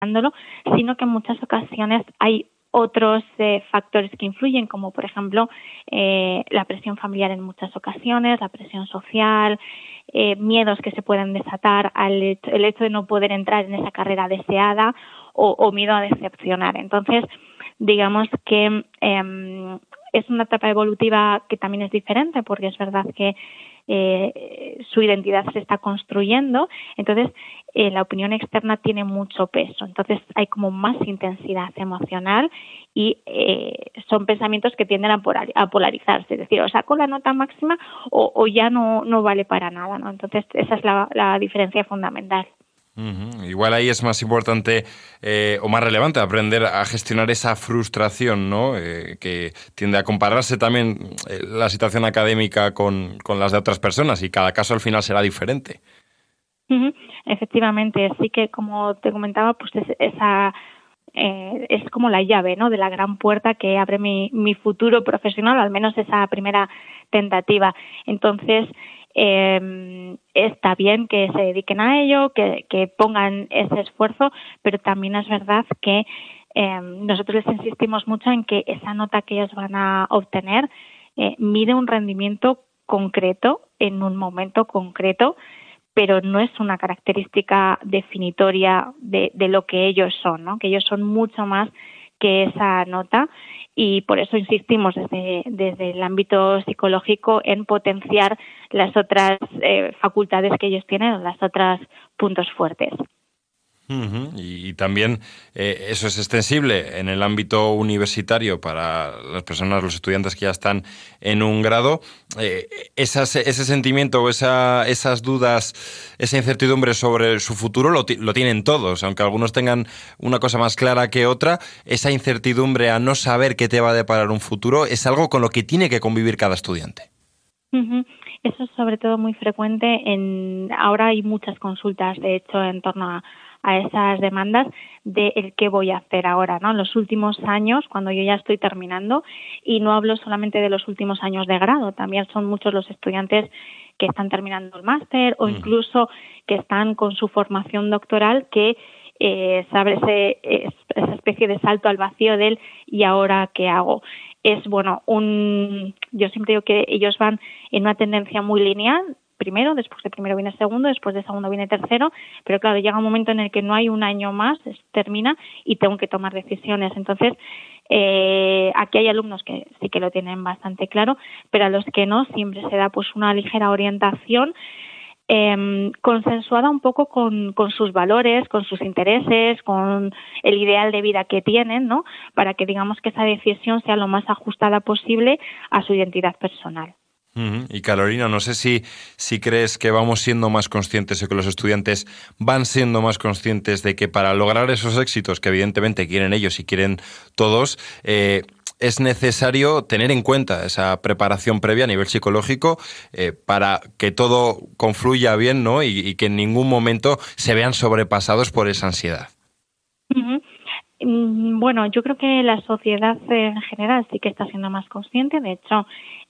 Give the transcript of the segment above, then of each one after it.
sino que en muchas ocasiones hay otros factores que influyen, como por ejemplo la presión familiar en muchas ocasiones, la presión social, miedos que se pueden desatar el hecho de no poder entrar en esa carrera deseada o miedo a decepcionar. Entonces, digamos que es una etapa evolutiva que también es diferente, porque es verdad que su identidad se está construyendo, entonces la opinión externa tiene mucho peso, entonces hay como más intensidad emocional y son pensamientos que tienden a polarizarse, es decir, o saco la nota máxima o ya no vale para nada, ¿no? Entonces esa es la diferencia fundamental. Uh-huh. Igual ahí es más importante o más relevante aprender a gestionar esa frustración, ¿no? Que tiende a compararse también la situación académica con las de otras personas y cada caso al final será diferente. Uh-huh. Efectivamente, sí que como te comentaba, pues es como la llave, ¿no? De la gran puerta que abre mi futuro profesional, al menos esa primera tentativa. Entonces, está bien que se dediquen a ello, que pongan ese esfuerzo, pero también es verdad que nosotros les insistimos mucho en que esa nota que ellos van a obtener mide un rendimiento concreto en un momento concreto, pero no es una característica definitoria de lo que ellos son, ¿no? Que ellos son mucho más que esa nota y por eso insistimos desde el ámbito psicológico en potenciar las otras facultades que ellos tienen o las otras puntos fuertes. Uh-huh. Y también eso es extensible en el ámbito universitario para las personas, los estudiantes que ya están en un grado. Ese sentimiento o esas dudas, esa incertidumbre sobre su futuro lo tienen todos, aunque algunos tengan una cosa más clara que otra. Esa incertidumbre a no saber qué te va a deparar un futuro es algo con lo que tiene que convivir cada estudiante. Uh-huh. Eso es sobre todo muy frecuente. Ahora hay muchas consultas, de hecho, en torno a esas demandas de el qué voy a hacer ahora, ¿no? En los últimos años, cuando yo ya estoy terminando, y no hablo solamente de los últimos años de grado, también son muchos los estudiantes que están terminando el máster o incluso que están con su formación doctoral que sabe esa especie de salto al vacío del ¿y ahora qué hago? Es, bueno, yo siempre digo que ellos van en una tendencia muy lineal, primero, después de primero viene segundo, después de segundo viene tercero, pero claro, llega un momento en el que no hay un año más, termina y tengo que tomar decisiones. Entonces, aquí hay alumnos que sí que lo tienen bastante claro, pero a los que no, siempre se da pues una ligera orientación consensuada un poco con sus valores, con sus intereses, con el ideal de vida que tienen, ¿no? Para que digamos que esa decisión sea lo más ajustada posible a su identidad personal. Uh-huh. Y Carolina, no sé si crees que vamos siendo más conscientes o que los estudiantes van siendo más conscientes de que para lograr esos éxitos que evidentemente quieren ellos y quieren todos, es necesario tener en cuenta esa preparación previa a nivel psicológico para que todo confluya bien, ¿no? Y que en ningún momento se vean sobrepasados por esa ansiedad. Uh-huh. Bueno, yo creo que la sociedad en general sí que está siendo más consciente. De hecho,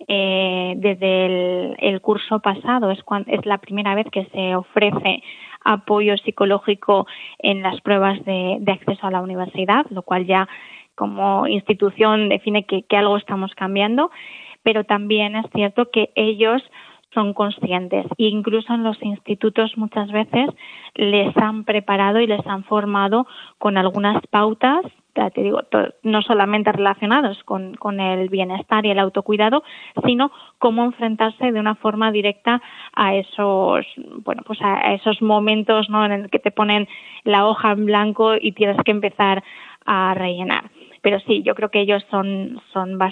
desde el curso pasado es la primera vez que se ofrece apoyo psicológico en las pruebas de acceso a la universidad, lo cual ya como institución define que algo estamos cambiando, pero también es cierto que ellos son conscientes e incluso en los institutos muchas veces les han preparado y les han formado con algunas pautas, ya te digo, no solamente relacionados con el bienestar y el autocuidado, sino cómo enfrentarse de una forma directa a esos, bueno, pues a esos momentos, ¿no? En el que te ponen la hoja en blanco y tienes que empezar a rellenar. Pero sí, yo creo que ellos son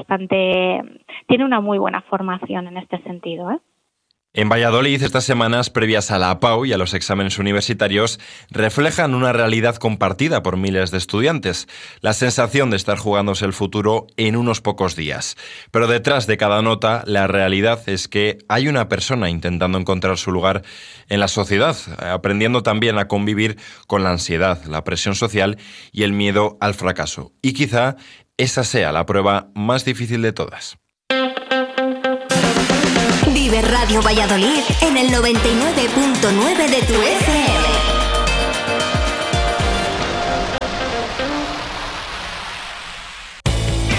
tienen una muy buena formación en este sentido, ¿eh? En Valladolid, estas semanas previas a la APAU y a los exámenes universitarios reflejan una realidad compartida por miles de estudiantes, la sensación de estar jugándose el futuro en unos pocos días. Pero detrás de cada nota, la realidad es que hay una persona intentando encontrar su lugar en la sociedad, aprendiendo también a convivir con la ansiedad, la presión social y el miedo al fracaso. Y quizá esa sea la prueba más difícil de todas. Vive Radio Valladolid en el 99.9 de tu FM.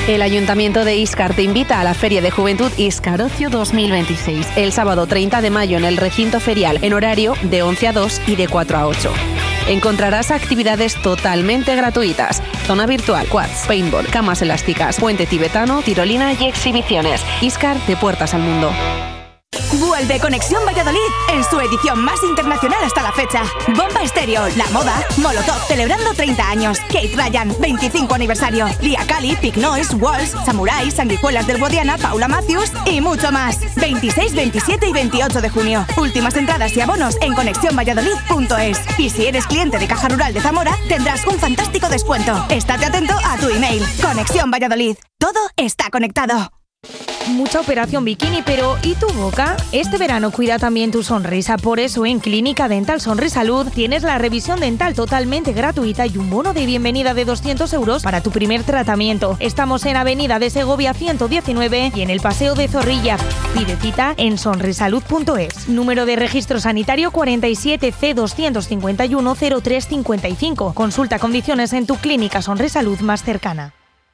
El Ayuntamiento de Íscar te invita a la Feria de Juventud Íscar Ocio 2026, el sábado 30 de mayo en el recinto ferial, en horario de 11 a 2 y de 4 a 8. Encontrarás actividades totalmente gratuitas, zona virtual, quads, paintball, camas elásticas, puente tibetano, tirolina y exhibiciones. Íscar de puertas al mundo. Vuelve Conexión Valladolid en su edición más internacional hasta la fecha. Bomba Estéreo, La Moda, Molotov celebrando 30 años, Kate Ryan, 25 aniversario, Lia Kali, Pig Noise, Walls, Samurai, Sanguijuelas del Guadiana, Paula Matthews y mucho más. 26, 27 y 28 de junio. Últimas entradas y abonos en conexionvalladolid.es. Y si eres cliente de Caja Rural de Zamora, tendrás un fantástico descuento. Estate atento a tu email. Conexión Valladolid. Todo está conectado. Mucha operación bikini, pero ¿y tu boca? Este verano cuida también tu sonrisa. Por eso en Clínica Dental Sonrisalud tienes la revisión dental totalmente gratuita y un bono de bienvenida de 200 euros para tu primer tratamiento. Estamos en Avenida de Segovia 119 y en el Paseo de Zorrilla. Pide cita en sonrisalud.es. Número de registro sanitario 47 C 251 0355. Consulta condiciones en tu clínica Sonrisalud más cercana.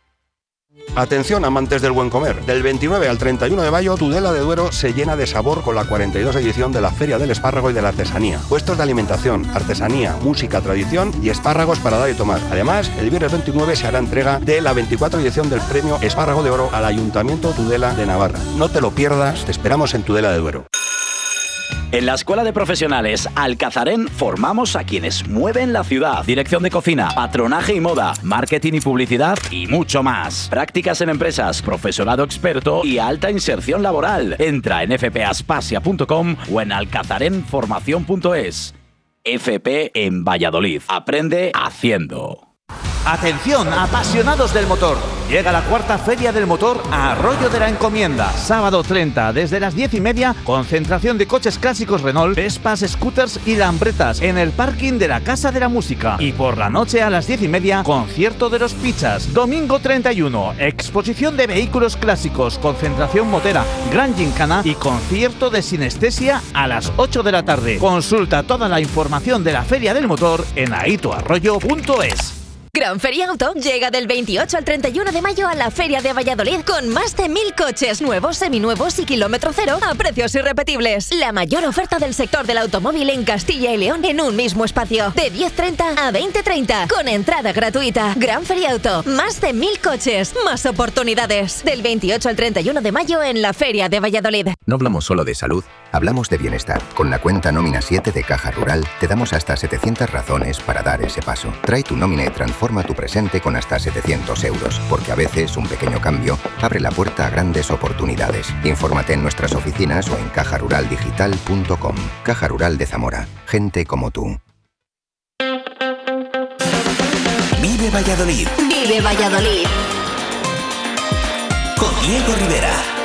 Atención, amantes del buen comer. Del 29 al 31 de mayo, Tudela de Duero se llena de sabor con la 42 edición de la Feria del Espárrago y de la Artesanía. Puestos de alimentación, artesanía, música, tradición y espárragos para dar y tomar. Además, el viernes 29 se hará entrega de la 24 edición del Premio Espárrago de Oro al Ayuntamiento Tudela de Navarra. No te lo pierdas, te esperamos en Tudela de Duero. En la Escuela de Profesionales Alcazarén formamos a quienes mueven la ciudad. Dirección de cocina, patronaje y moda, marketing y publicidad y mucho más. Prácticas en empresas, profesorado experto y alta inserción laboral. Entra en fpaspasia.com o en alcazarenformación.es. FP en Valladolid. Aprende haciendo. Atención, apasionados del motor. Llega la cuarta Feria del Motor a Arroyo de la Encomienda. Sábado 30, desde las 10:30, concentración de coches clásicos Renault, Vespas, scooters y Lambretas en el parking de la Casa de la Música. Y por la noche a las 10:30, concierto de los Pizzas. Domingo 31, exposición de vehículos clásicos, concentración motera, gran gincana y concierto de sinestesia a las 8 de la tarde. Consulta toda la información de la Feria del Motor en aitoarroyo.es. Gran Feria Auto llega del 28 al 31 de mayo a la Feria de Valladolid con más de 1.000 coches nuevos, seminuevos y kilómetro cero a precios irrepetibles. La mayor oferta del sector del automóvil en Castilla y León en un mismo espacio. De 10:30 a 20:30 con entrada gratuita. Gran Feria Auto. Más de 1.000 coches. Más oportunidades. Del 28 al 31 de mayo en la Feria de Valladolid. No hablamos solo de salud, hablamos de bienestar. Con la cuenta Nómina 7 de Caja Rural te damos hasta 700 razones para dar ese paso. Trae tu nómina y transforma tu presente con hasta 700 euros, porque a veces un pequeño cambio abre la puerta a grandes oportunidades. Infórmate en nuestras oficinas o en cajaruraldigital.com. Caja Rural de Zamora. Gente como tú. Vive Valladolid. Vive Valladolid. Con Diego Rivera.